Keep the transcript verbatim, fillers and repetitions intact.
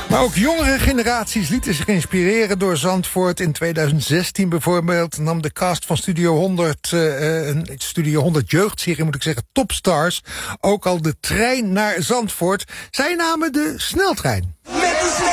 Maar ook jongere generaties lieten zich inspireren door Zandvoort. In tweeduizend zestien bijvoorbeeld nam de cast van Studio honderd, uh, een Studio honderd jeugdserie, moet ik zeggen, Topstars, ook al de trein naar Zandvoort. Zij namen de sneltrein.